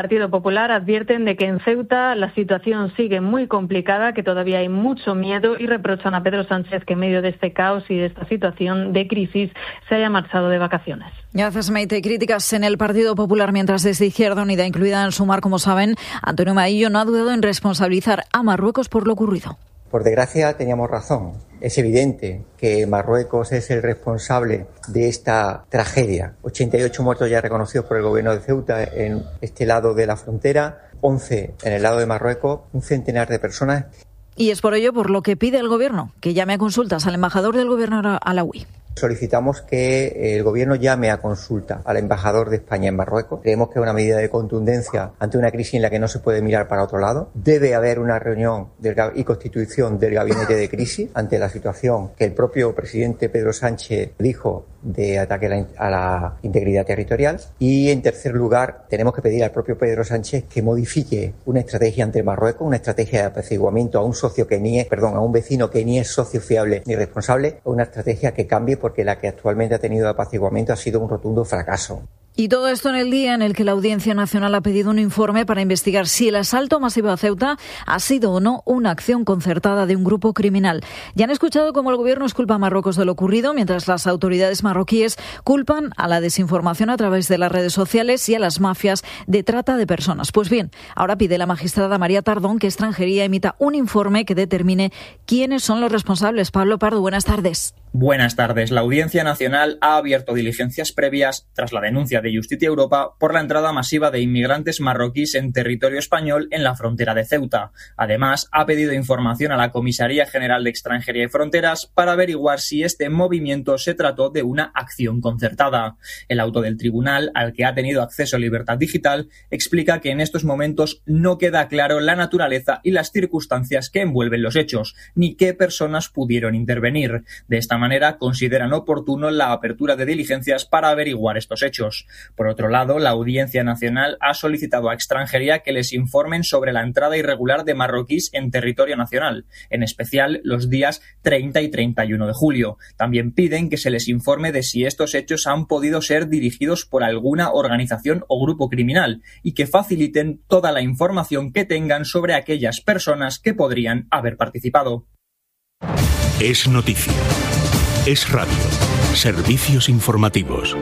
Partido Popular advierten de que en Ceuta la situación sigue muy complicada, que todavía hay mucho miedo y reprochan a Pedro Sánchez que en medio de este caos y de esta situación de crisis se haya marchado de vacaciones. Gracias, Maite. Críticas en el Partido Popular, mientras desde Izquierda Unida, incluida en Sumar, como saben, Antonio Maillo no ha dudado en responsabilizar a Marruecos por lo ocurrido. Por desgracia teníamos razón. Es evidente que Marruecos es el responsable de esta tragedia. 88 muertos ya reconocidos por el gobierno de Ceuta en este lado de la frontera, 11 en el lado de Marruecos, un centenar de personas. Y es por ello por lo que pide el Gobierno que llame a consultas al embajador del Gobierno alawi. Solicitamos que el Gobierno llame a consulta al embajador de España en Marruecos. Creemos que es una medida de contundencia ante una crisis en la que no se puede mirar para otro lado. Debe haber una reunión y constitución del gabinete de crisis ante la situación que el propio presidente Pedro Sánchez dijo de ataque a la integridad territorial. Y en tercer lugar, tenemos que pedir al propio Pedro Sánchez que modifique una estrategia ante Marruecos, una estrategia de apaciguamiento a un vecino que ni es socio fiable ni responsable, una estrategia que cambie, porque la que actualmente ha tenido de apaciguamiento ha sido un rotundo fracaso. Y todo esto en el día en el que la Audiencia Nacional ha pedido un informe para investigar si el asalto masivo a Ceuta ha sido o no una acción concertada de un grupo criminal. Ya han escuchado cómo el Gobierno culpa a Marruecos de lo ocurrido, mientras las autoridades marroquíes culpan a la desinformación a través de las redes sociales y a las mafias de trata de personas. Pues bien, ahora pide la magistrada María Tardón que Extranjería emita un informe que determine quiénes son los responsables. Pablo Pardo, buenas tardes. Buenas tardes. La Audiencia Nacional ha abierto diligencias previas tras la denuncia de Justicia Europa por la entrada masiva de inmigrantes marroquíes en territorio español en la frontera de Ceuta. Además, ha pedido información a la Comisaría General de Extranjería y Fronteras para averiguar si este movimiento se trató de una acción concertada. El auto del tribunal, al que ha tenido acceso a Libertad Digital, explica que en estos momentos no queda claro la naturaleza y las circunstancias que envuelven los hechos, ni qué personas pudieron intervenir. De esta manera, consideran oportuno la apertura de diligencias para averiguar estos hechos. Por otro lado, la Audiencia Nacional ha solicitado a Extranjería que les informen sobre la entrada irregular de marroquíes en territorio nacional, en especial los días 30 y 31 de julio. También piden que se les informe de si estos hechos han podido ser dirigidos por alguna organización o grupo criminal y que faciliten toda la información que tengan sobre aquellas personas que podrían haber participado. Es noticia. Es radio. Servicios informativos.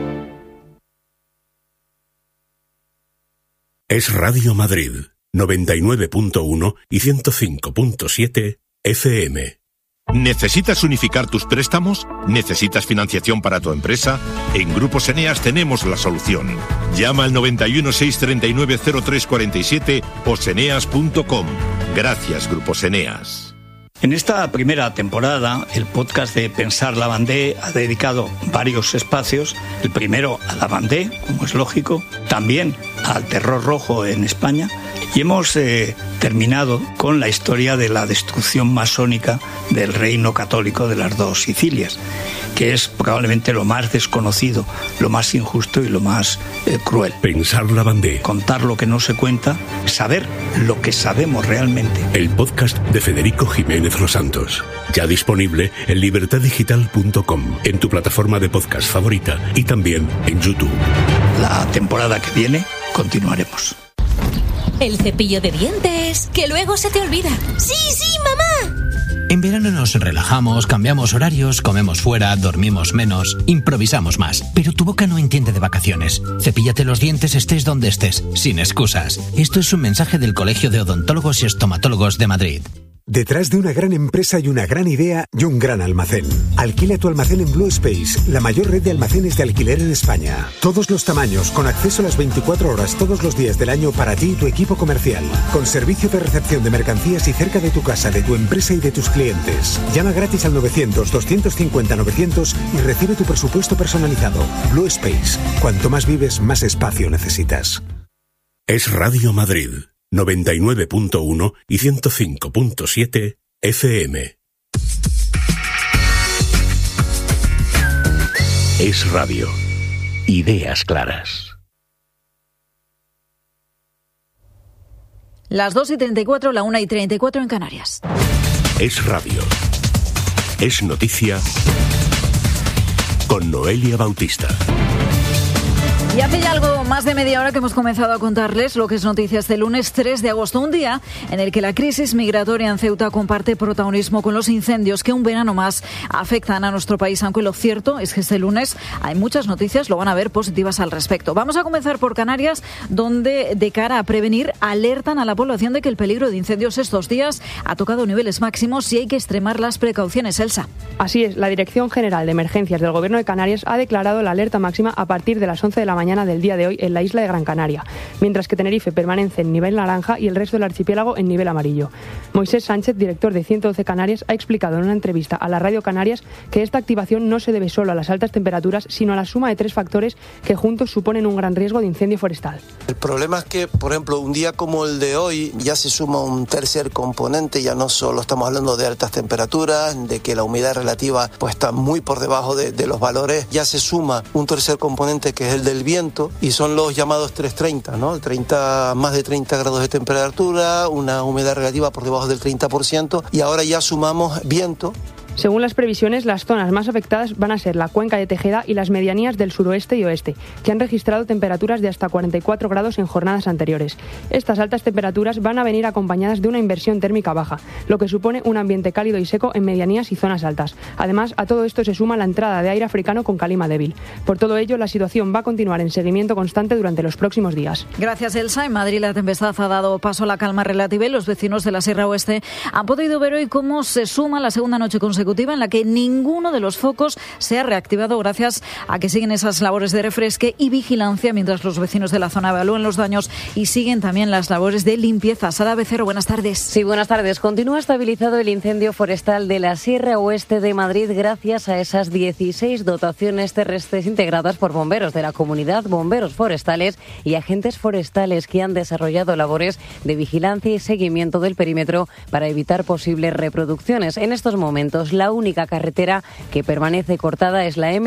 Es Radio Madrid, 99.1 y 105.7 FM. ¿Necesitas unificar tus préstamos? ¿Necesitas financiación para tu empresa? En Grupos Eneas tenemos la solución. Llama al 91 639 0347 o seneas.com. Gracias, Grupos Eneas. En esta primera temporada, el podcast de Pensar Lavandé ha dedicado varios espacios. El primero a Lavandé, como es lógico, también al terror rojo en España. Y hemos terminado con la historia de la destrucción masónica del reino católico de las dos Sicilias, que es probablemente lo más desconocido, lo más injusto y lo más cruel. Pensar Lavandé. Contar lo que no se cuenta, saber lo que sabemos realmente. El podcast de Federico Jiménez Los Santos. Ya disponible en libertaddigital.com, en tu plataforma de podcast favorita y también en YouTube. La temporada que viene continuaremos. El cepillo de dientes, que luego se te olvida. ¡Sí, sí, mamá! En verano nos relajamos, cambiamos horarios, comemos fuera, dormimos menos, improvisamos más. Pero tu boca no entiende de vacaciones. Cepíllate los dientes estés donde estés, sin excusas. Esto es un mensaje del Colegio de Odontólogos y Estomatólogos de Madrid. Detrás de una gran empresa y una gran idea y un gran almacén. Alquila tu almacén en Blue Space, la mayor red de almacenes de alquiler en España. Todos los tamaños, con acceso a las 24 horas todos los días del año para ti y tu equipo comercial. Con servicio de recepción de mercancías y cerca de tu casa, de tu empresa y de tus clientes. Llama gratis al 900-250-900 y recibe tu presupuesto personalizado. Blue Space. Cuanto más vives, más espacio necesitas. Es Radio Madrid. 99.1 y 105.7 FM. Es radio. Ideas claras. Las 2:34, la 1:34 en Canarias. Es radio. Es noticia con Noelia Bautista. Y hace ya algo más de media hora que hemos comenzado a contarles lo que es noticia este lunes 3 de agosto, un día en el que la crisis migratoria en Ceuta comparte protagonismo con los incendios que un verano más afectan a nuestro país, aunque lo cierto es que este lunes hay muchas noticias, lo van a ver, positivas al respecto. Vamos a comenzar por Canarias, donde de cara a prevenir alertan a la población de que el peligro de incendios estos días ha tocado niveles máximos y hay que extremar las precauciones. Elsa. Así es, la Dirección General de Emergencias del Gobierno de Canarias ha declarado la alerta máxima a partir de las 11 de la mañana del día de hoy en la isla de Gran Canaria, mientras que Tenerife permanece en nivel naranja y el resto del archipiélago en nivel amarillo. Moisés Sánchez, director de 112 Canarias, ha explicado en una entrevista a la Radio Canarias que esta activación no se debe solo a las altas temperaturas, sino a la suma de 3 factores que juntos suponen un gran riesgo de incendio forestal. El problema es que, por ejemplo, un día como el de hoy ya se suma un tercer componente, ya no solo estamos hablando de altas temperaturas, de que la humedad relativa pues está muy por debajo de los valores, ya se suma un tercer componente que es el del viento y son los llamados 330, ¿no? Más de 30 grados de temperatura, una humedad relativa por debajo del 30% y ahora ya sumamos viento. Según las previsiones, las zonas más afectadas van a ser la cuenca de Tejeda y las medianías del suroeste y oeste, que han registrado temperaturas de hasta 44 grados en jornadas anteriores. Estas altas temperaturas van a venir acompañadas de una inversión térmica baja, lo que supone un ambiente cálido y seco en medianías y zonas altas. Además, a todo esto se suma la entrada de aire africano con calima débil. Por todo ello, la situación va a continuar en seguimiento constante durante los próximos días. Gracias, Elsa. En Madrid la tempestad ha dado paso a la calma relativa y los vecinos de la Sierra Oeste han podido ver hoy cómo se suma la segunda noche consecutiva en la que ninguno de los focos se ha reactivado gracias a que siguen esas labores de refresque y vigilancia mientras los vecinos de la zona evalúan los daños y siguen también las labores de limpieza. Sara Becerro, buenas tardes. Sí, buenas tardes. Continúa estabilizado el incendio forestal de la Sierra Oeste de Madrid gracias a esas 16 dotaciones terrestres integradas por bomberos de la comunidad, bomberos forestales y agentes forestales que han desarrollado labores de vigilancia y seguimiento del perímetro para evitar posibles reproducciones. En estos momentos, la única carretera que permanece cortada es la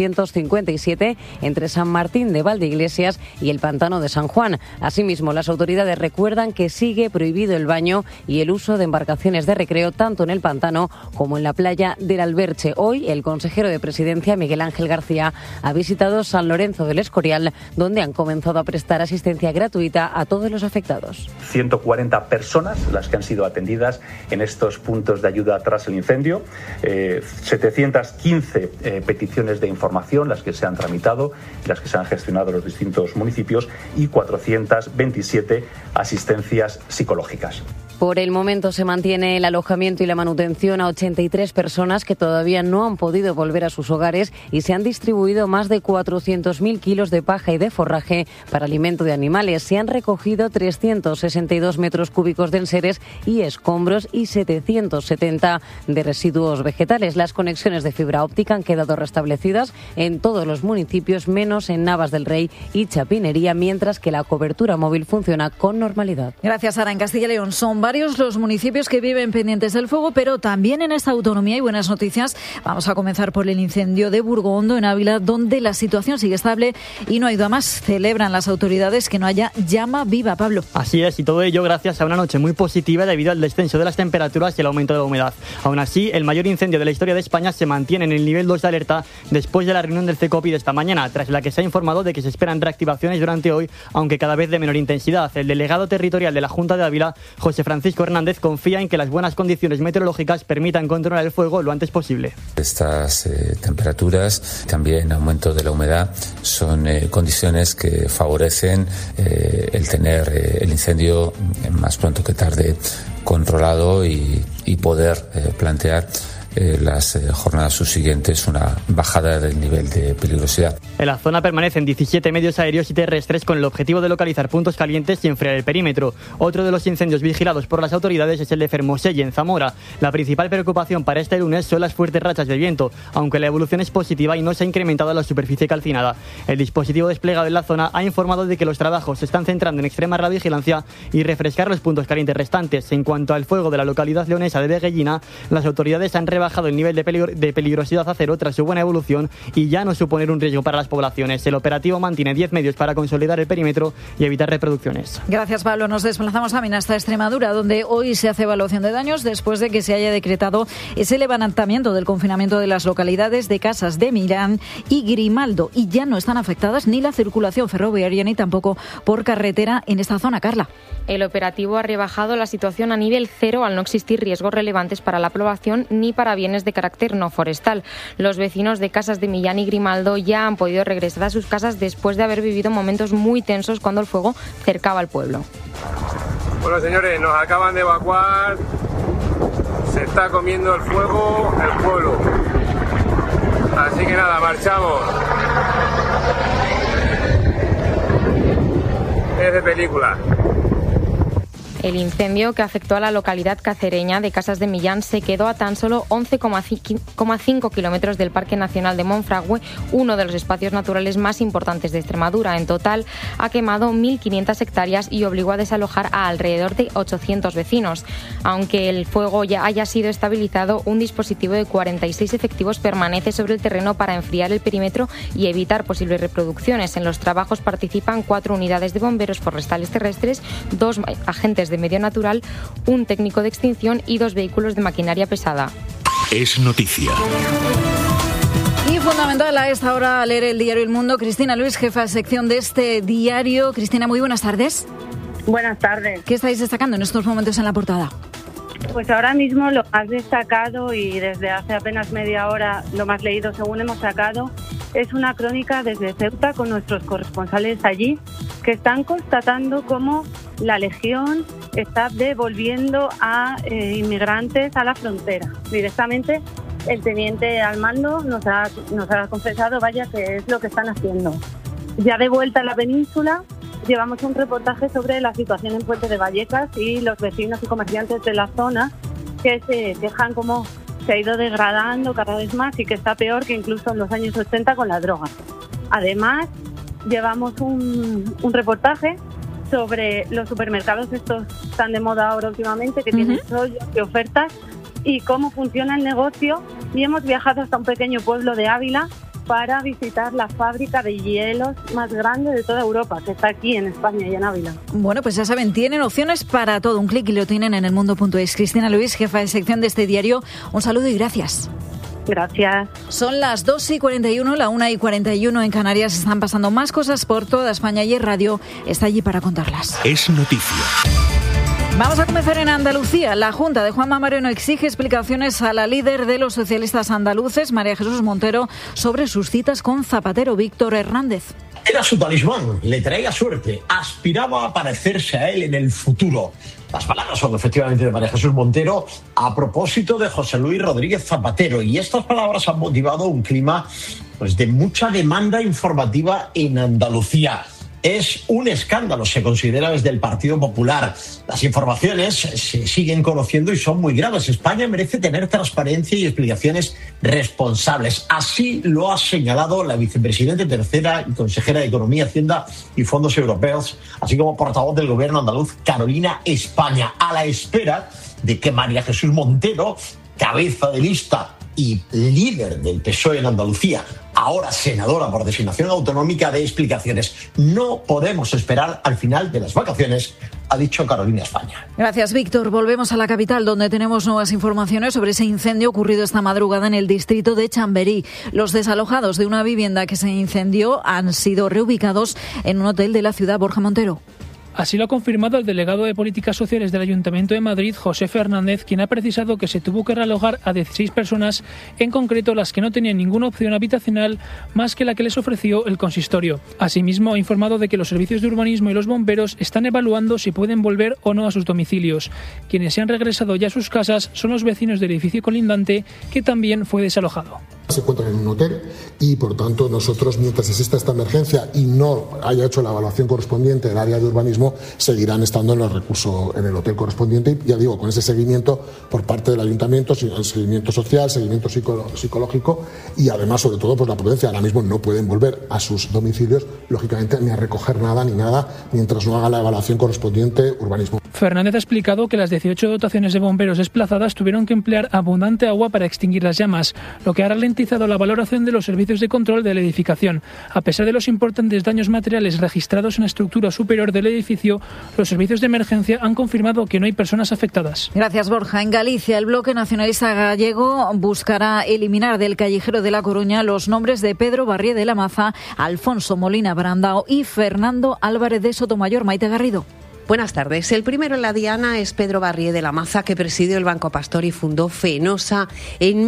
M957 entre San Martín de Valdeiglesias y el Pantano de San Juan. Asimismo, las autoridades recuerdan que sigue prohibido el baño y el uso de embarcaciones de recreo tanto en el pantano como en la playa del Alberche. Hoy, el consejero de Presidencia, Miguel Ángel García, ha visitado San Lorenzo del Escorial, donde han comenzado a prestar asistencia gratuita a todos los afectados. 140 personas las que han sido atendidas en estos puntos de ayuda tras el incendio. 715 peticiones de información, las que se han tramitado, las que se han gestionado en los distintos municipios y 427 asistencias psicológicas. Por el momento se mantiene el alojamiento y la manutención a 83 personas que todavía no han podido volver a sus hogares y se han distribuido más de 400.000 kilos de paja y de forraje para alimento de animales. Se han recogido 362 metros cúbicos de enseres y escombros y 770 de residuos vegetales. Las conexiones de fibra óptica han quedado restablecidas en todos los municipios, menos en Navas del Rey y Chapinería, mientras que la cobertura móvil funciona con normalidad. Gracias, Sara. En Castilla y León son varios los municipios que viven pendientes del fuego, pero también en esta autonomía hay buenas noticias. Vamos a comenzar por el incendio de Burgondo, en Ávila, donde la situación sigue estable y no ha ido a más. Celebran las autoridades que no haya llama viva, Pablo. Así es, y todo ello gracias a una noche muy positiva debido al descenso de las temperaturas y el aumento de la humedad. Aún así, el mayor incendio de la historia de España se mantiene en el nivel 2 de alerta después de la reunión del CECOPI de esta mañana, tras la que se ha informado de que se esperan reactivaciones durante hoy, aunque cada vez de menor intensidad. El delegado territorial de la Junta de Ávila, José Francisco Hernández, confía en que las buenas condiciones meteorológicas permitan controlar el fuego lo antes posible. Estas temperaturas, también aumento de la humedad, son condiciones que favorecen el tener el incendio más pronto que tarde controlado y poder plantear las jornadas subsiguientes una bajada del nivel de peligrosidad. En la zona permanecen 17 medios aéreos y terrestres con el objetivo de localizar puntos calientes y enfriar el perímetro. Otro de los incendios vigilados por las autoridades es el de Fermoselle, en Zamora. La principal preocupación para este lunes son las fuertes rachas de viento, aunque la evolución es positiva y no se ha incrementado la superficie calcinada. El dispositivo desplegado en la zona ha informado de que los trabajos se están centrando en extremar la vigilancia y refrescar los puntos calientes restantes. En cuanto al fuego de la localidad leonesa de Veguellina, las autoridades han rebajado rebajado el nivel de peligrosidad a 0 tras su buena evolución y ya no suponer un riesgo para las poblaciones. El operativo mantiene 10 medios para consolidar el perímetro y evitar reproducciones. Gracias, Pablo. Nos desplazamos también hasta Extremadura, donde hoy se hace evaluación de daños después de que se haya decretado ese levantamiento del confinamiento de las localidades de Casas de Millán y Grimaldo. Y ya no están afectadas ni la circulación ferroviaria ni tampoco por carretera en esta zona. Carla. El operativo ha rebajado la situación a nivel 0 al no existir riesgos relevantes para la población ni para bienes de carácter no forestal. Los vecinos de Casas de Millán y Grimaldo ya han podido regresar a sus casas después de haber vivido momentos muy tensos cuando el fuego cercaba al pueblo. Bueno, señores, nos acaban de evacuar. Se está comiendo el fuego el pueblo. Así que nada, marchamos. Es de película. El incendio que afectó a la localidad cacereña de Casas de Millán se quedó a tan solo 11,5 kilómetros del Parque Nacional de Monfragüe, uno de los espacios naturales más importantes de Extremadura. En total, ha quemado 1.500 hectáreas y obligó a desalojar a alrededor de 800 vecinos. Aunque el fuego ya haya sido estabilizado, un dispositivo de 46 efectivos permanece sobre el terreno para enfriar el perímetro y evitar posibles reproducciones. En los trabajos participan 4 unidades de bomberos forestales terrestres, 2 agentes de medio natural, un técnico de extinción y 2 vehículos de maquinaria pesada. Es noticia. Y fundamental a esta hora leer el diario El Mundo. Cristina Luis, jefa de sección de este diario. Cristina, muy buenas tardes. Buenas tardes. ¿Qué estáis destacando en estos momentos en la portada? Pues ahora mismo lo más destacado y desde hace apenas media hora lo más leído según hemos sacado es una crónica desde Ceuta con nuestros corresponsales allí que están constatando cómo la Legión está devolviendo a inmigrantes a la frontera. Directamente el teniente al mando nos ha confesado, vaya, que es lo que están haciendo. Ya de vuelta a la península, llevamos un reportaje sobre la situación en Puente de Vallecas y los vecinos y comerciantes de la zona que se quejan cómo se ha ido degradando cada vez más y que está peor que incluso en los años 80 con la droga. Además, llevamos un reportaje sobre los supermercados estos tan de moda ahora últimamente, que tienen chollos y ofertas, y cómo funciona el negocio. Y hemos viajado hasta un pequeño pueblo de Ávila para visitar la fábrica de hielos más grande de toda Europa, que está aquí en España y en Ávila. Bueno, pues ya saben, tienen opciones para todo. Un clic y lo tienen en elmundo.es. Cristina Luis, jefa de sección de este diario, un saludo y gracias. Gracias. Son las 2:41, la 1:41 en Canarias. Están pasando más cosas por toda España y el radio está allí para contarlas. Es noticia. Vamos a comenzar en Andalucía. La Junta de Juanma Moreno exige explicaciones a la líder de los socialistas andaluces, María Jesús Montero, sobre sus citas con Zapatero. Víctor Hernández. Era su talismán, le traía suerte, aspiraba a parecerse a él en el futuro. Las palabras son efectivamente de María Jesús Montero a propósito de José Luis Rodríguez Zapatero, y estas palabras han motivado un clima de mucha demanda informativa en Andalucía. Es un escándalo, se considera desde el Partido Popular. Las informaciones se siguen conociendo y son muy graves. España merece tener transparencia y explicaciones responsables. Así lo ha señalado la vicepresidenta tercera y consejera de Economía, Hacienda y Fondos Europeos, así como portavoz del gobierno andaluz, Carolina España, a la espera de que María Jesús Montero, cabeza de lista y líder del PSOE en Andalucía, ahora senadora por designación autonómica, de explicaciones. No podemos esperar al final de las vacaciones, ha dicho Carolina España. Gracias, Víctor. Volvemos a la capital, donde tenemos nuevas informaciones sobre ese incendio ocurrido esta madrugada en el distrito de Chamberí. Los desalojados de una vivienda que se incendió han sido reubicados en un hotel de la ciudad. Borja Montero. Así lo ha confirmado el delegado de Políticas Sociales del Ayuntamiento de Madrid, José Fernández, quien ha precisado que se tuvo que realojar a 16 personas, en concreto las que no tenían ninguna opción habitacional más que la que les ofreció el consistorio. Asimismo, ha informado de que los servicios de urbanismo y los bomberos están evaluando si pueden volver o no a sus domicilios. Quienes se han regresado ya a sus casas son los vecinos del edificio colindante, que también fue desalojado. Se encuentran en un hotel y, por tanto, nosotros, mientras exista esta emergencia y no haya hecho la evaluación correspondiente del área de urbanismo, seguirán estando en en el hotel correspondiente, y ya digo, con ese seguimiento por parte del ayuntamiento, seguimiento social, seguimiento psicológico y, además, sobre todo, pues la prudencia. Ahora mismo no pueden volver a sus domicilios, lógicamente, ni a recoger nada ni nada mientras no haga la evaluación correspondiente urbanismo. Fernández ha explicado que las 18 dotaciones de bomberos desplazadas tuvieron que emplear abundante agua para extinguir las llamas, lo que ha ralentizado la valoración de los servicios de control de la edificación. A pesar de los importantes daños materiales registrados en la estructura superior del edificio, los servicios de emergencia han confirmado que no hay personas afectadas. Gracias, Borja. En Galicia, el Bloque Nacionalista Gallego buscará eliminar del callejero de La Coruña los nombres de Pedro Barrié de la Maza, Alfonso Molina Brandao y Fernando Álvarez de Sotomayor. Maite Garrido. Buenas tardes. El primero en la diana es Pedro Barrié de la Maza, que presidió el Banco Pastor y fundó Fenosa en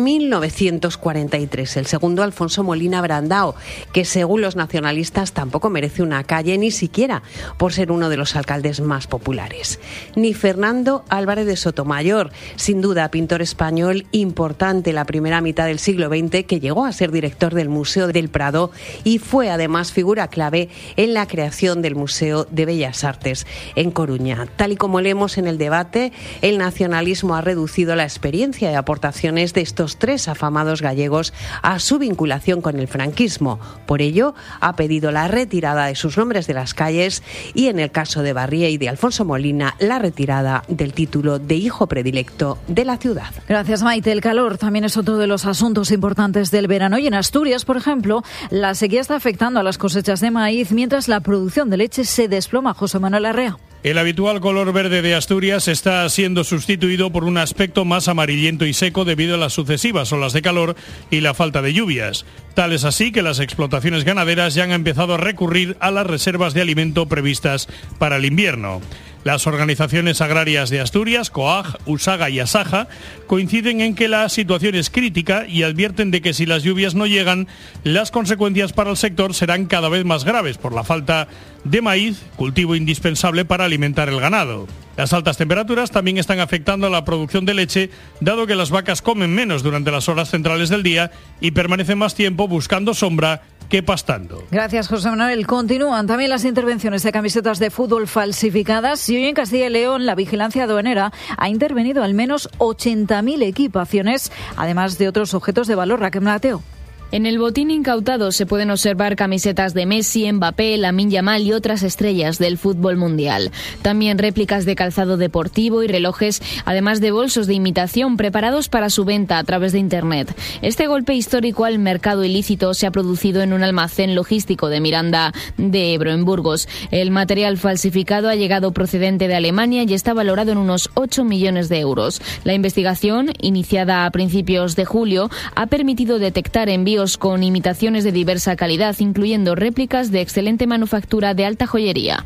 1943. El segundo, Alfonso Molina Brandao, que según los nacionalistas tampoco merece una calle, ni siquiera por ser uno de los alcaldes más populares. Ni Fernando Álvarez de Sotomayor, sin duda pintor español importante en la primera mitad del siglo XX, que llegó a ser director del Museo del Prado y fue además figura clave en la creación del Museo de Bellas Artes en Coruña. Tal y como leemos en el debate, el nacionalismo ha reducido la experiencia y aportaciones de estos tres afamados gallegos a su vinculación con el franquismo. Por ello, ha pedido la retirada de sus nombres de las calles y, en el caso de Barrié y de Alfonso Molina, la retirada del título de hijo predilecto de la ciudad. Gracias, Maite. El calor también es otro de los asuntos importantes del verano y en Asturias, por ejemplo, la sequía está afectando a las cosechas de maíz mientras la producción de leche se desploma. José Manuel Arrea. El habitual color verde de Asturias está siendo sustituido por un aspecto más amarillento y seco debido a las sucesivas olas de calor y la falta de lluvias. Tal es así que las explotaciones ganaderas ya han empezado a recurrir a las reservas de alimento previstas para el invierno. Las organizaciones agrarias de Asturias, COAG, USAGA y ASAJA, coinciden en que la situación es crítica y advierten de que si las lluvias no llegan, las consecuencias para el sector serán cada vez más graves por la falta de maíz, cultivo indispensable para alimentar el ganado. Las altas temperaturas también están afectando a la producción de leche, dado que las vacas comen menos durante las horas centrales del día y permanecen más tiempo buscando sombra que pastando. Gracias, José Manuel. Continúan también las intervenciones de camisetas de fútbol falsificadas y hoy en Castilla y León la vigilancia aduanera ha intervenido al menos 80.000 equipaciones, además de otros objetos de valor. Raquel Mateo. En el botín incautado se pueden observar camisetas de Messi, Mbappé, Lamine Yamal y otras estrellas del fútbol mundial. También réplicas de calzado deportivo y relojes, además de bolsos de imitación preparados para su venta a través de Internet. Este golpe histórico al mercado ilícito se ha producido en un almacén logístico de Miranda de Ebro, en Burgos. El material falsificado ha llegado procedente de Alemania y está valorado en unos 8 millones de euros. La investigación, iniciada a principios de julio, ha permitido detectar envíos con imitaciones de diversa calidad, incluyendo réplicas de excelente manufactura de alta joyería.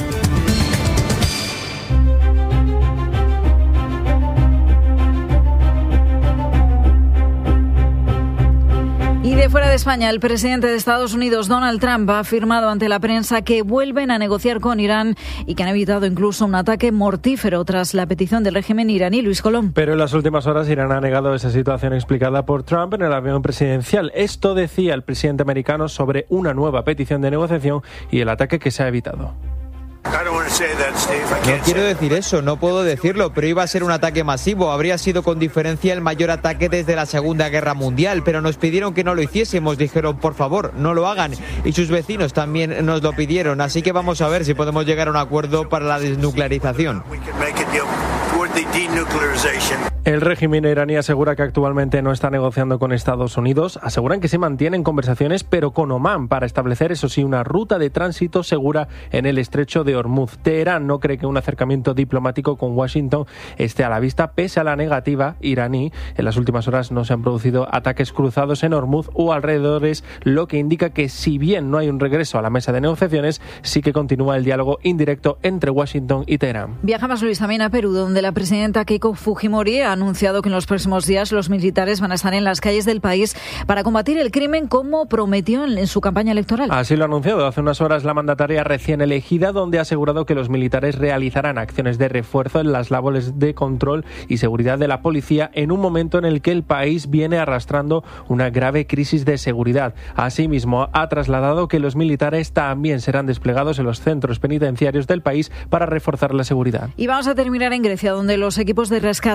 Y de fuera de España, el presidente de Estados Unidos, Donald Trump, ha afirmado ante la prensa que vuelven a negociar con Irán y que han evitado incluso un ataque mortífero tras la petición del régimen iraní. Luis Colón. Pero en las últimas horas Irán ha negado esa situación explicada por Trump en el avión presidencial. Esto decía el presidente americano sobre una nueva petición de negociación y el ataque que se ha evitado. No quiero decir eso, no puedo decirlo, pero iba a ser un ataque masivo. Habría sido con diferencia el mayor ataque desde la Segunda Guerra Mundial, pero nos pidieron que no lo hiciésemos. Dijeron, por favor, no lo hagan. Y sus vecinos también nos lo pidieron, así que vamos a ver si podemos llegar a un acuerdo para la desnuclearización. El régimen iraní asegura que actualmente no está negociando con Estados Unidos. Aseguran que se mantienen conversaciones, pero con Omán, para establecer, eso sí, una ruta de tránsito segura en el estrecho de Hormuz. Teherán no cree que un acercamiento diplomático con Washington esté a la vista, pese a la negativa iraní. En las últimas horas no se han producido ataques cruzados en Hormuz o alrededores, lo que indica que, si bien no hay un regreso a la mesa de negociaciones, sí que continúa el diálogo indirecto entre Washington y Teherán. Viajamos, Luis, también a Perú, donde la presidenta Keiko Fujimori ha anunciado que en los próximos días los militares van a estar en las calles del país para combatir el crimen, como prometió en su campaña electoral. Así lo ha anunciado hace unas horas la mandataria recién elegida, donde ha asegurado que los militares realizarán acciones de refuerzo en las labores de control y seguridad de la policía en un momento en el que el país viene arrastrando una grave crisis de seguridad. Asimismo, ha trasladado que los militares también serán desplegados en los centros penitenciarios del país para reforzar la seguridad. Y vamos a terminar en Grecia, donde los equipos de rescate han recuperado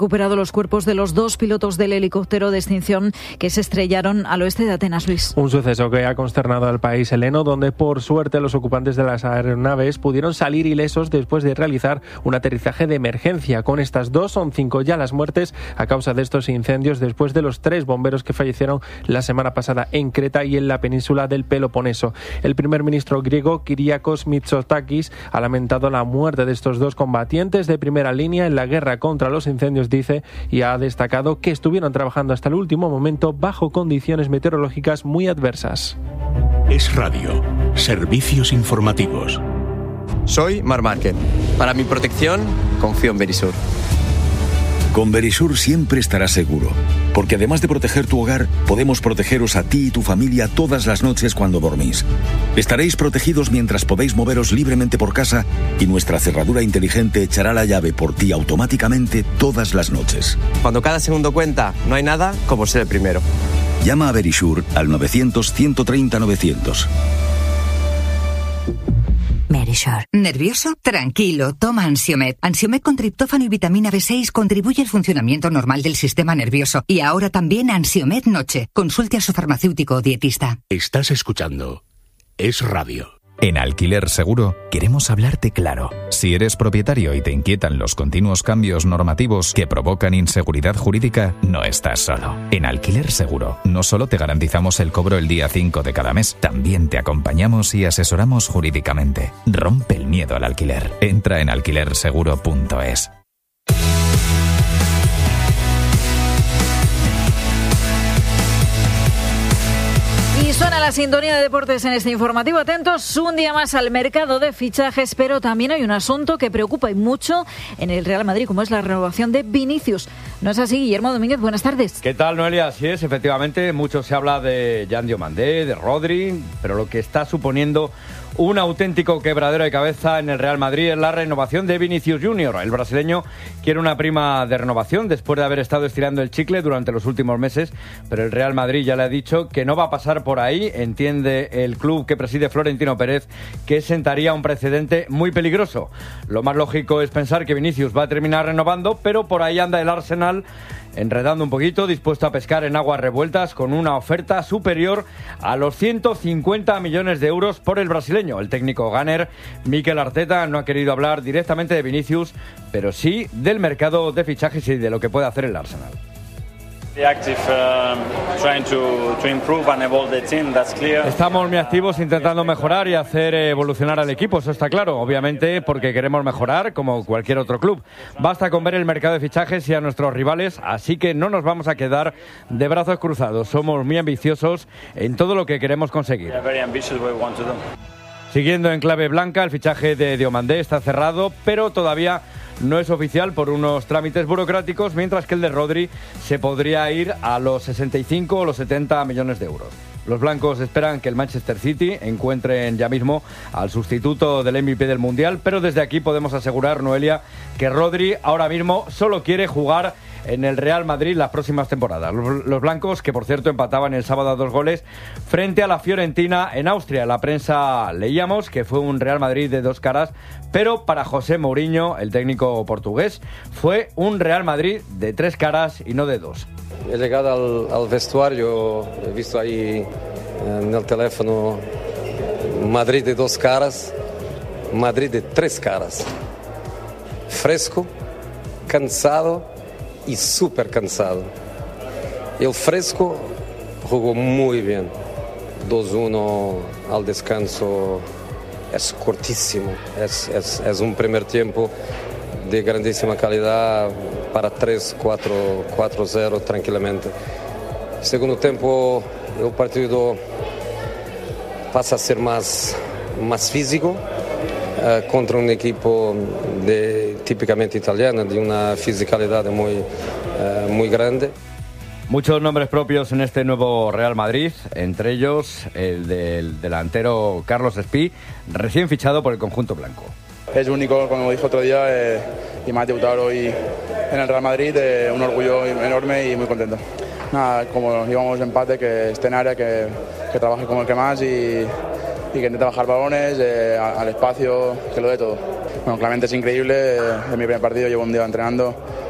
recuperado los cuerpos de los 2 pilotos del helicóptero de extinción que se estrellaron al oeste de Atenas, Luis. Un suceso que ha consternado al país heleno, donde por suerte los ocupantes de las aeronaves pudieron salir ilesos después de realizar un aterrizaje de emergencia. Con estas 2 son 5 ya las muertes a causa de estos incendios, después de los 3 bomberos que fallecieron la semana pasada en Creta y en la península del Peloponeso. El primer ministro griego, Kyriakos Mitsotakis, ha lamentado la muerte de estos 2 combatientes de primera línea en la guerra contra los incendios, dice, y ha destacado que estuvieron trabajando hasta el último momento bajo condiciones meteorológicas muy adversas. Es Radio, servicios informativos. Soy Mar Márquez. Para mi protección, confío en Verisur. Con Verisur siempre estarás seguro, porque además de proteger tu hogar, podemos protegeros a ti y tu familia todas las noches cuando dormís. Estaréis protegidos mientras podéis moveros libremente por casa y nuestra cerradura inteligente echará la llave por ti automáticamente todas las noches. Cuando cada segundo cuenta, no hay nada como ser el primero. Llama a Verisur al 900-130-900. Verisur. ¿Nervioso? Tranquilo, toma Ansiomed. Ansiomed con triptófano y vitamina B6 contribuye al funcionamiento normal del sistema nervioso. Y ahora también Ansiomed Noche. Consulte a su farmacéutico o dietista. Estás escuchando Es Radio. En Alquiler Seguro queremos hablarte claro. Si eres propietario y te inquietan los continuos cambios normativos que provocan inseguridad jurídica, no estás solo. En Alquiler Seguro no solo te garantizamos el cobro el día 5 de cada mes, también te acompañamos y asesoramos jurídicamente. Rompe el miedo al alquiler. Entra en alquilerseguro.es. Y suena la sintonía de deportes en este informativo. Atentos un día más al mercado de fichajes, pero también hay un asunto que preocupa y mucho en el Real Madrid, como es la renovación de Vinicius. ¿No es así, Guillermo Domínguez? Buenas tardes. ¿Qué tal, Noelia? Así es, efectivamente, mucho se habla de Jan Diomandé, de Rodri, pero lo que está suponiendo un auténtico quebradero de cabeza en el Real Madrid es la renovación de Vinicius Junior. El brasileño quiere una prima de renovación después de haber estado estirando el chicle durante los últimos meses, pero el Real Madrid ya le ha dicho que no va a pasar por ahí. Entiende el club que preside Florentino Pérez que sentaría un precedente muy peligroso. Lo más lógico es pensar que Vinicius va a terminar renovando, pero por ahí anda el Arsenal enredando un poquito, dispuesto a pescar en aguas revueltas con una oferta superior a los 150 millones de euros por el brasileño. El técnico Gunner, Mikel Arteta, no ha querido hablar directamente de Vinicius, pero sí del mercado de fichajes y de lo que puede hacer el Arsenal. Estamos muy activos intentando mejorar y hacer evolucionar al equipo, eso está claro, obviamente porque queremos mejorar como cualquier otro club. Basta con ver el mercado de fichajes y a nuestros rivales, así que no nos vamos a quedar de brazos cruzados. Somos muy ambiciosos en todo lo que queremos conseguir. Siguiendo en clave blanca, el fichaje de Diomandé está cerrado, pero todavía no es oficial por unos trámites burocráticos, mientras que el de Rodri se podría ir a los 65 o los 70 millones de euros. Los blancos esperan que el Manchester City encuentren ya mismo al sustituto del MVP del Mundial, pero desde aquí podemos asegurar, Noelia, que Rodri ahora mismo solo quiere jugar en el Real Madrid las próximas temporadas. Los blancos, que por cierto empataban el sábado a 2 goles frente a la Fiorentina en Austria. En la prensa leíamos que fue un Real Madrid de 2 caras, pero para José Mourinho, el técnico portugués, fue un Real Madrid de 3 caras y no de 2. He llegado al vestuario, he visto ahí en el teléfono Madrid de 2 caras, Madrid de 3 caras. Fresco, cansado y súper cansado. El Fresco jugó muy bien. 2-1 al descanso es cortísimo. Es un primer tiempo de grandísima calidad para 3-4-0 tranquilamente. Segundo tiempo el partido pasa a ser más físico contra un equipo típicamente italiano, de una fisicalidad muy grande. Muchos nombres propios en este nuevo Real Madrid, entre ellos el del delantero Carlos Espí, recién fichado por el conjunto blanco. Es único, como dije otro día, y más debutar hoy en el Real Madrid, un orgullo enorme y muy contento. Nada, como íbamos de empate, que esté en área, que trabaje como el que más y que intente bajar balones, al espacio, que lo dé todo. Bueno, claramente es increíble, es mi primer partido, llevo un día entrenando,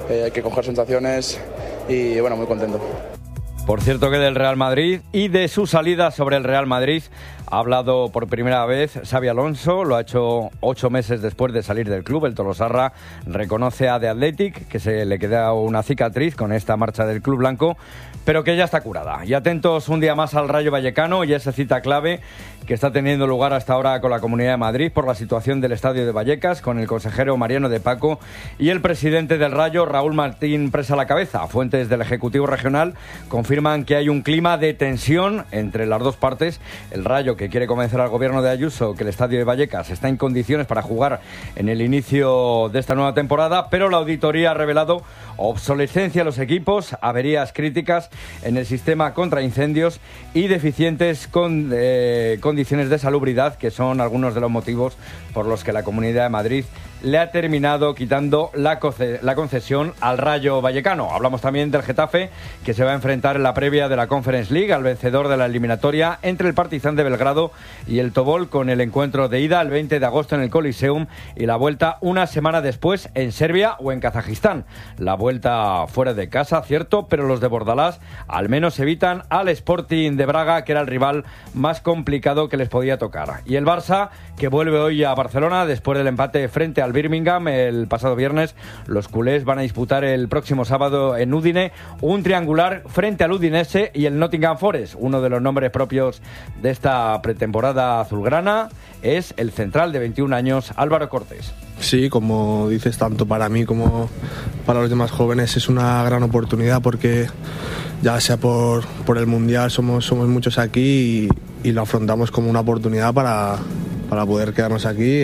hay que coger sensaciones y bueno, muy contento. Por cierto que del Real Madrid y de su salida sobre el Real Madrid ha hablado por primera vez Xabi Alonso, lo ha hecho 8 meses después de salir del club. El tolosarra reconoce a The Athletic que se le queda una cicatriz con esta marcha del club blanco, pero que ya está curada. Y atentos un día más al Rayo Vallecano y esa cita clave que está teniendo lugar hasta ahora con la Comunidad de Madrid por la situación del estadio de Vallecas, con el consejero Mariano de Paco y el presidente del Rayo, Raúl Martín Presa a la cabeza. Fuentes del Ejecutivo Regional confirman que hay un clima de tensión entre las dos partes. El Rayo, que quiere convencer al gobierno de Ayuso que el estadio de Vallecas está en condiciones para jugar en el inicio de esta nueva temporada, pero la auditoría ha revelado obsolescencia de los equipos, averías críticas en el sistema contra incendios y deficientes condiciones de salubridad, que son algunos de los motivos por los que la Comunidad de Madrid le ha terminado quitando la concesión al Rayo Vallecano. Hablamos también del Getafe, que se va a enfrentar en la previa de la Conference League al vencedor de la eliminatoria entre el Partizan de Belgrado y el Tobol, con el encuentro de ida el 20 de agosto en el Coliseum y la vuelta una semana después en Serbia o en Kazajistán. La vuelta fuera de casa, cierto, pero los de Bordalás al menos evitan al Sporting de Braga, que era el rival más complicado que les podía tocar. Y el Barça, que vuelve hoy a Barcelona después del empate frente al Birmingham el pasado viernes. Los culés van a disputar el próximo sábado en Udine un triangular frente al Udinese y el Nottingham Forest. Uno de los nombres propios de esta pretemporada azulgrana es el central de 21 años, Álvaro Cortés. Sí, como dices, tanto para mí como para los demás jóvenes es una gran oportunidad, porque ya sea por el Mundial somos muchos aquí y lo afrontamos como una oportunidad para poder quedarnos aquí,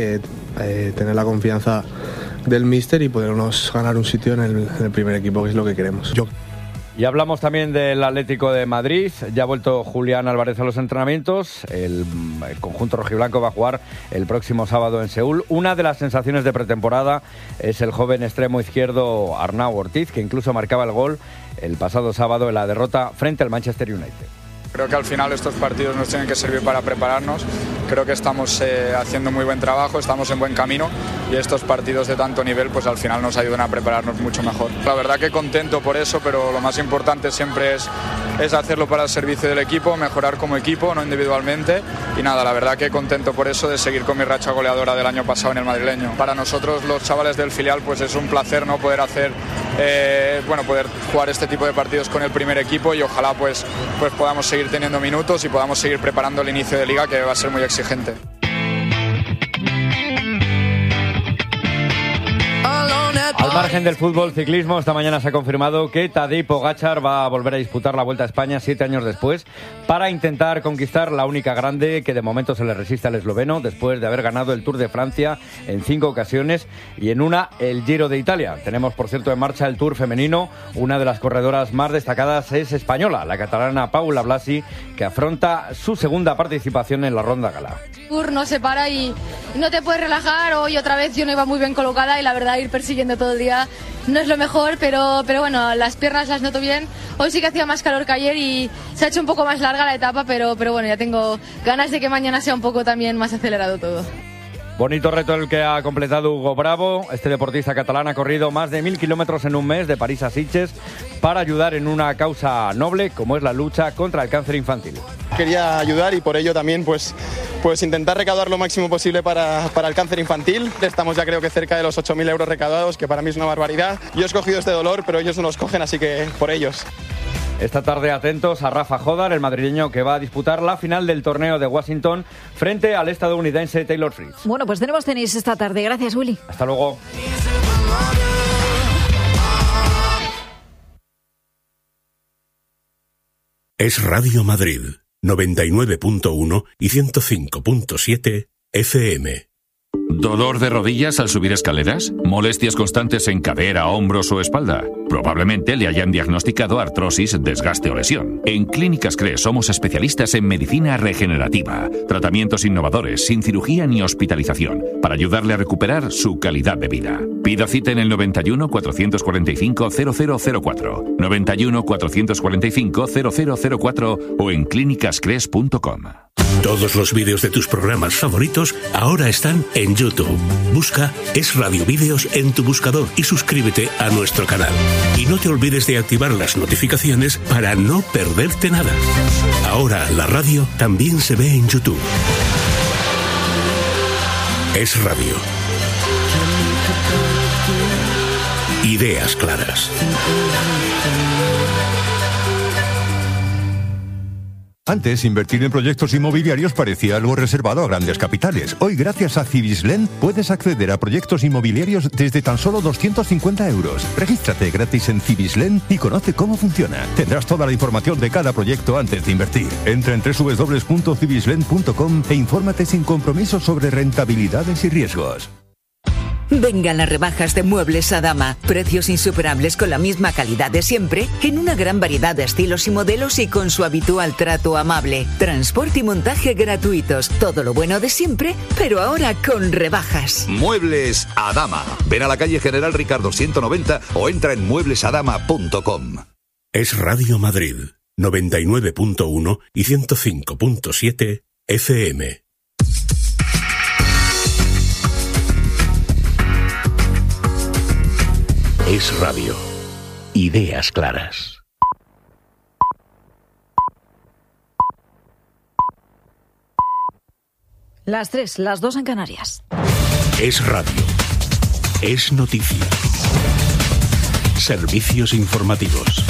tener la confianza del míster y podernos ganar un sitio en el primer equipo, que es lo que queremos. Y hablamos también del Atlético de Madrid. Ya ha vuelto Julián Álvarez a los entrenamientos. El conjunto rojiblanco va a jugar el próximo sábado en Seúl. Una de las sensaciones de pretemporada es el joven extremo izquierdo Arnau Ortiz, que incluso marcaba el gol el pasado sábado en la derrota frente al Manchester United. Creo que al final estos partidos nos tienen que servir para prepararnos. Creo que estamos haciendo muy buen trabajo, estamos en buen camino y estos partidos de tanto nivel pues al final nos ayudan a prepararnos mucho mejor. La verdad que contento por eso, pero lo más importante siempre es hacerlo para el servicio del equipo, mejorar como equipo, no individualmente. Y nada, la verdad que contento por eso, de seguir con mi racha goleadora del año pasado en el madrileño. Para nosotros los chavales del filial pues es un placer, ¿no?, poder hacer poder jugar este tipo de partidos con el primer equipo y ojalá pues podamos seguir teniendo minutos y podamos seguir preparando el inicio de liga, que va a ser muy exigente. Al margen del fútbol, ciclismo, esta mañana se ha confirmado que Tadej Pogačar va a volver a disputar la Vuelta a España 7 años después para intentar conquistar la única grande que de momento se le resiste al esloveno, después de haber ganado el Tour de Francia en 5 ocasiones y en una el Giro de Italia. Tenemos, por cierto, en marcha el Tour femenino. Una de las corredoras más destacadas es española, la catalana Paula Blasi, que afronta su segunda participación en la Ronda Gala. El Tour no se para y no te puedes relajar. Hoy otra vez yo no iba muy bien colocada y la verdad ir persiguiendo todo el día no es lo mejor, pero bueno, las piernas las noto bien. Hoy sí que hacía más calor que ayer y se ha hecho un poco más larga la etapa, pero bueno, ya tengo ganas de que mañana sea un poco también más acelerado todo. Bonito reto el que ha completado Hugo Bravo. Este deportista catalán ha corrido más de 1000 kilómetros en un mes, de París a Sitges, para ayudar en una causa noble como es la lucha contra el cáncer infantil. Quería ayudar y por ello también pues intentar recaudar lo máximo posible para el cáncer infantil. Estamos ya creo que cerca de los 8.000 euros recaudados, que para mí es una barbaridad. Yo he escogido este dolor, pero ellos no los cogen, así que por ellos. Esta tarde atentos a Rafa Jodar, el madrileño que va a disputar la final del torneo de Washington frente al estadounidense Taylor Fritz. Bueno, pues tenemos tenis esta tarde. Gracias, Willy. Hasta luego. Es Radio Madrid, 99.1 y 105.7 FM. ¿Dolor de rodillas al subir escaleras? ¿Molestias constantes en cadera, hombros o espalda? Probablemente le hayan diagnosticado artrosis, desgaste o lesión. En Clínicas CRES somos especialistas en medicina regenerativa, tratamientos innovadores, sin cirugía ni hospitalización, para ayudarle a recuperar su calidad de vida. Pida cita en el 91 445 0004, 91 445 0004 o en clínicascres.com. Todos los vídeos de tus programas favoritos ahora están en YouTube. Busca Es Radio Vídeos en tu buscador y suscríbete a nuestro canal. Y no te olvides de activar las notificaciones para no perderte nada. Ahora la radio también se ve en YouTube. Es Radio. Ideas claras. Antes, invertir en proyectos inmobiliarios parecía algo reservado a grandes capitales. Hoy, gracias a Cibislen, puedes acceder a proyectos inmobiliarios desde tan solo 250 euros. Regístrate gratis en Cibislen y conoce cómo funciona. Tendrás toda la información de cada proyecto antes de invertir. Entra en www.cibislen.com e infórmate sin compromiso sobre rentabilidades y riesgos. Vengan las rebajas de Muebles Adama. Precios insuperables con la misma calidad de siempre, en una gran variedad de estilos y modelos y con su habitual trato amable. Transporte y montaje gratuitos. Todo lo bueno de siempre, pero ahora con rebajas. Muebles Adama. Ven a la calle General Ricardo 190 o entra en mueblesadama.com. Es Radio Madrid, 99.1 y 105.7 FM. Es Radio. Ideas claras. Las 3, las 2 en Canarias. Es Radio. Es noticia. Servicios informativos.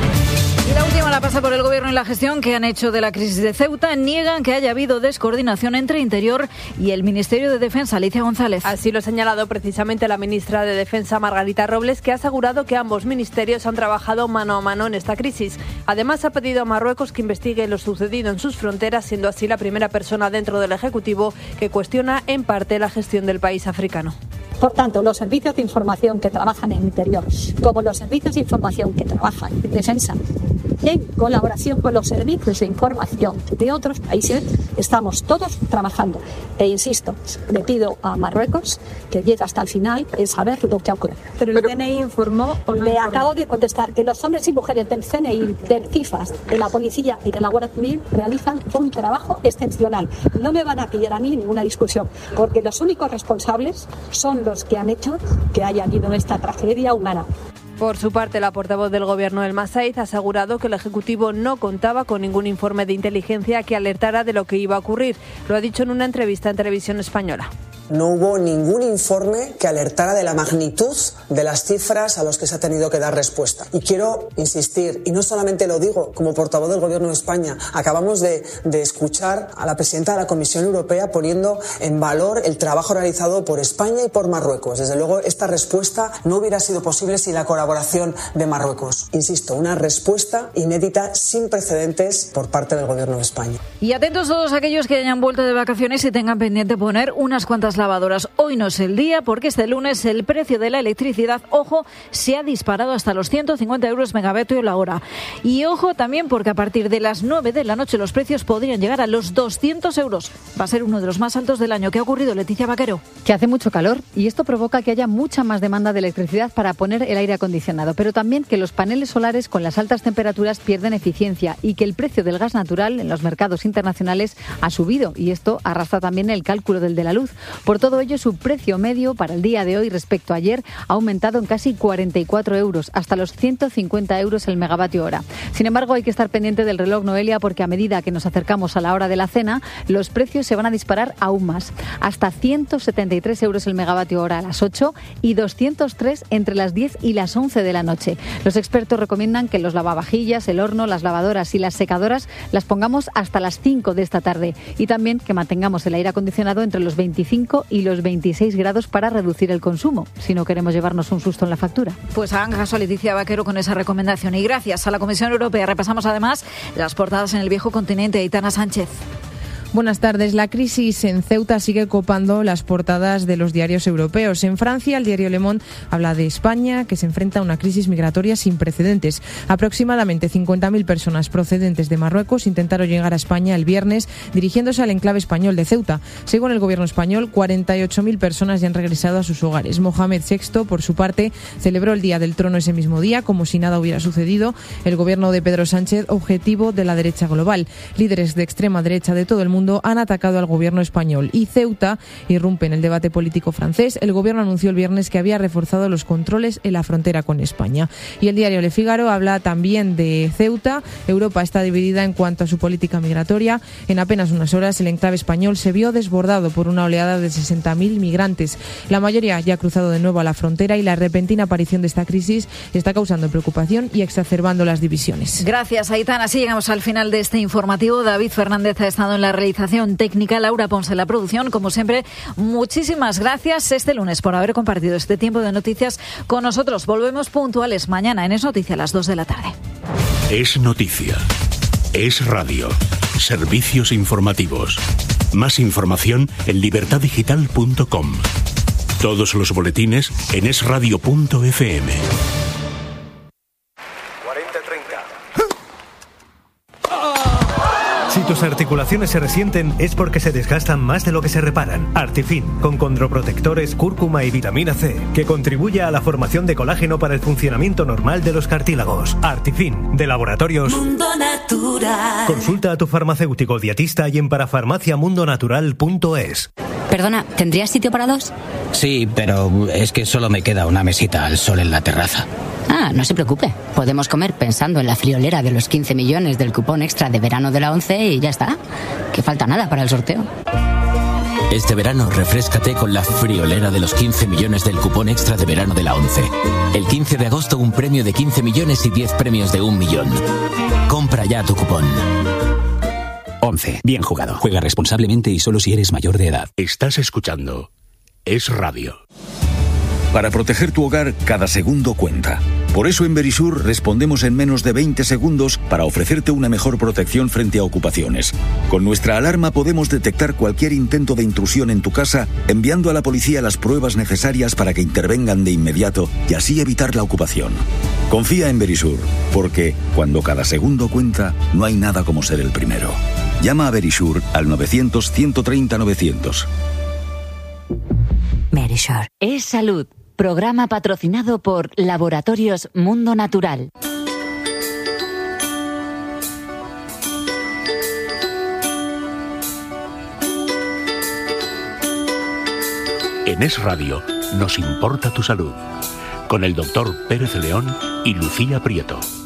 Y la última la pasa por el Gobierno y la gestión que han hecho de la crisis de Ceuta. Niegan que haya habido descoordinación entre Interior y el Ministerio de Defensa. Alicia González. Así lo ha señalado precisamente la ministra de Defensa, Margarita Robles, que ha asegurado que ambos ministerios han trabajado mano a mano en esta crisis. Además, ha pedido a Marruecos que investigue lo sucedido en sus fronteras, siendo así la primera persona dentro del Ejecutivo que cuestiona en parte la gestión del país africano. Por tanto, los servicios de información que trabajan en Interior, como los servicios de información que trabajan en Defensa, en colaboración con los servicios de información de otros países, estamos todos trabajando. E insisto, le pido a Marruecos que llegue hasta el final en saber lo que ha ocurrido. Pero el CNI informó... Le acabo de contestar que los hombres y mujeres del CNI, del CIFAS, de la Policía y de la Guardia Civil realizan un trabajo excepcional. No me van a pillar a mí ninguna discusión, porque los únicos responsables son los que han hecho que haya habido esta tragedia humana. Por su parte, la portavoz del Gobierno, Elma Said, ha asegurado que el Ejecutivo no contaba con ningún informe de inteligencia que alertara de lo que iba a ocurrir. Lo ha dicho en una entrevista en Televisión Española. No hubo ningún informe que alertara de la magnitud de las cifras a las que se ha tenido que dar respuesta. Y quiero insistir, y no solamente lo digo como portavoz del Gobierno de España, acabamos de escuchar a la presidenta de la Comisión Europea poniendo en valor el trabajo realizado por España y por Marruecos. Desde luego, esta respuesta no hubiera sido posible sin la colaboración de Marruecos. Insisto, una respuesta inédita, sin precedentes por parte del Gobierno de España. Y atentos todos aquellos que hayan vuelto de vacaciones y tengan pendiente poner unas cuantas lavadoras. Hoy no es el día porque este lunes el precio de la electricidad, ojo, se ha disparado hasta los 150 euros megavatio la hora. Y ojo también porque a partir de las 9 de la noche los precios podrían llegar a los 200 euros. Va a ser uno de los más altos del año. ¿Qué ha ocurrido, Leticia Vaquero? Que hace mucho calor y esto provoca que haya mucha más demanda de electricidad para poner el aire acondicionado, pero también que los paneles solares con las altas temperaturas pierden eficiencia y que el precio del gas natural en los mercados internacionales ha subido y esto arrastra también el cálculo del de la luz. Por todo ello, su precio medio para el día de hoy respecto a ayer ha aumentado en casi 44 euros, hasta los 150 euros el megavatio hora. Sin embargo, hay que estar pendiente del reloj, Noelia, porque a medida que nos acercamos a la hora de la cena, los precios se van a disparar aún más. Hasta 173 euros el megavatio hora a las 8 y 203 entre las 10 y las 11 de la noche. Los expertos recomiendan que los lavavajillas, el horno, las lavadoras y las secadoras las pongamos hasta las 5 de esta tarde y también que mantengamos el aire acondicionado entre los 25 y los 26 grados para reducir el consumo, si no queremos llevarnos un susto en la factura. Pues hagan caso a Leticia Vaquero con esa recomendación. Y gracias a la Comisión Europea repasamos además las portadas en el viejo continente. Aitana Sánchez. Buenas tardes. La crisis en Ceuta sigue copando las portadas de los diarios europeos. En Francia, el diario Le Monde habla de España, que se enfrenta a una crisis migratoria sin precedentes. Aproximadamente 50.000 personas procedentes de Marruecos intentaron llegar a España el viernes, dirigiéndose al enclave español de Ceuta. Según el gobierno español, 48.000 personas ya han regresado a sus hogares. Mohamed VI, por su parte, celebró el Día del Trono ese mismo día, como si nada hubiera sucedido. El gobierno de Pedro Sánchez, objetivo de la derecha global. Líderes de extrema derecha de todo el mundo mundo han atacado al gobierno español. Y Ceuta irrumpe en el debate político francés. El gobierno anunció el viernes que había reforzado los controles en la frontera con España. Y el diario Le Figaro habla también de Ceuta. Europa está dividida en cuanto a su política migratoria. En apenas unas horas el enclave español se vio desbordado por una oleada de 60.000 migrantes. La mayoría ya ha cruzado de nuevo a la frontera y la repentina aparición de esta crisis está causando preocupación y exacerbando las divisiones. Gracias, Aitana. Así llegamos al final de este informativo. David Fernández ha estado en la realización técnica, Laura Ponce en la producción. Como siempre, muchísimas gracias este lunes por haber compartido este tiempo de noticias con nosotros. Volvemos puntuales mañana en Es Noticia a las 2 de la tarde. Es noticia. Es radio. Servicios informativos. Más información en libertaddigital.com. Todos los boletines en esradio.fm. 40-30. Si tus articulaciones se resienten es porque se desgastan más de lo que se reparan. Artifin, con condroprotectores, cúrcuma y vitamina C, que contribuye a la formación de colágeno para el funcionamiento normal de los cartílagos. Artifin, de Laboratorios Mundo Natural. Consulta a tu farmacéutico dietista y en parafarmaciamundonatural.es. Perdona, ¿tendrías sitio para dos? Sí, pero es que solo me queda una mesita al sol en la terraza. Ah, no se preocupe. Podemos comer pensando en la friolera de los 15 millones del cupón extra de verano de la ONCE y ya está. Que falta nada para el sorteo. Este verano refréscate con la friolera de los 15 millones del cupón extra de verano de la ONCE. El 15 de agosto un premio de 15 millones y 10 premios de 1 millón. Compra ya tu cupón. 11. Bien jugado. Juega responsablemente y solo si eres mayor de edad. Estás escuchando Es Radio. Para proteger tu hogar, cada segundo cuenta. Por eso en Verisur respondemos en menos de 20 segundos para ofrecerte una mejor protección frente a ocupaciones. Con nuestra alarma podemos detectar cualquier intento de intrusión en tu casa, enviando a la policía las pruebas necesarias para que intervengan de inmediato y así evitar la ocupación. Confía en Verisur, porque cuando cada segundo cuenta, no hay nada como ser el primero. Llama a Verisur al 900-130-900. Verisur. Es salud. Programa patrocinado por Laboratorios Mundo Natural. En Es Radio nos importa tu salud. Con el doctor Pérez León y Lucía Prieto.